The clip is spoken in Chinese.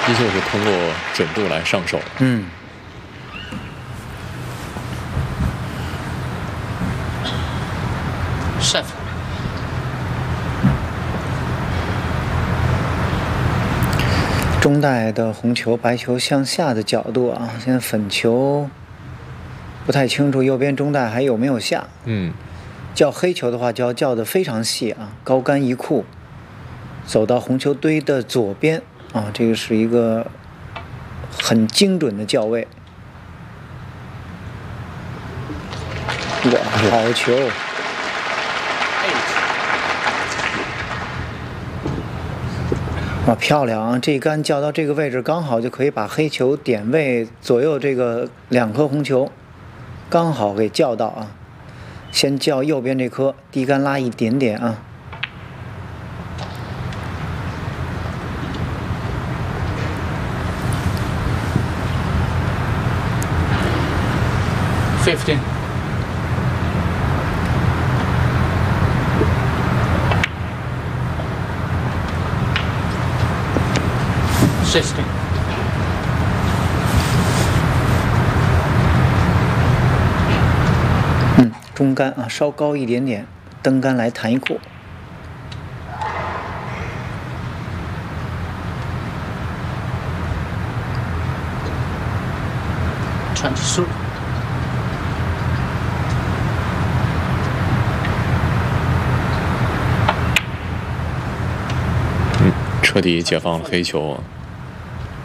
依旧是通过准度来上手。 7。 中带的红球、白球向下的角度啊，现在粉球不太清楚右边中带还有没有下。叫黑球的话就要叫得非常细啊，高杆一库，走到红球堆的左边啊，这个是一个很精准的叫位。哇，好球！哇，漂亮啊！这一杆叫到这个位置，刚好就可以把黑球点位左右这个2颗红球，刚好给叫到啊。先叫右边这颗，低杆拉一点点啊。 15。16。 中杆啊，稍高一点点，登杆来弹一库。 22。 彻底解放了黑球。